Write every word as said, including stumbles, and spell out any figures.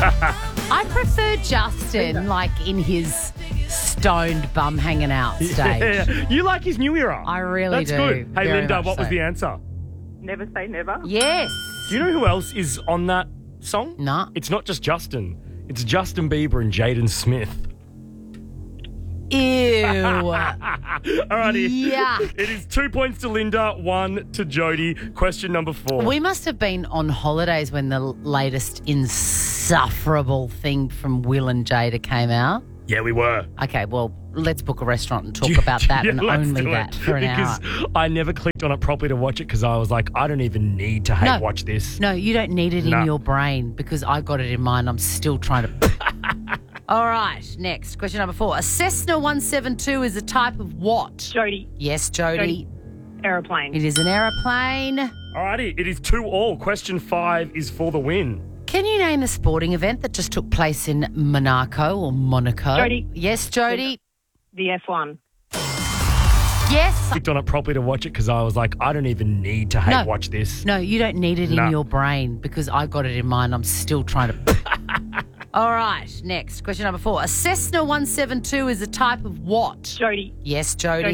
I prefer Justin, like, in his stoned bum hanging out stage. Yeah, you like his new era. I really That's do. good. Hey, Very Linda, much what was so. the answer? Never say never. Yes. Do you know who else is on that song? Nah. It's not just Justin. It's Justin Bieber and Jaden Smith. Ew. Alrighty. Yuck. It is two points to Linda, one to Jody. Question number four. We must have been on holidays when the latest insufferable thing from Will and Jada came out. Yeah, we were. Okay, well, let's book a restaurant and talk about that Yeah, and let's only do that it. for an because hour. I never clicked on it properly to watch it because I was like, I don't even need to hate No. watch this. No, you don't need it No. in your brain because I got it in mine. I'm still trying to... All right, next. Question number four. A Cessna one seventy-two is a type of what? Jody, Yes, Jody. Jody. aeroplane. It is an aeroplane. Alrighty, it is two all. Question five is for the win. Can you name a sporting event that just took place in Monaco or Monaco? Jody. Yes, Jody. The F one. Yes. Clicked on it properly to watch it because I was like, I don't even need to hate No. watch this. No, you don't need it No. in your brain because I got it in mine. I'm still trying to... All right, next. Question number four. A Cessna one seventy-two is a type of what? Jody. Yes, Jody.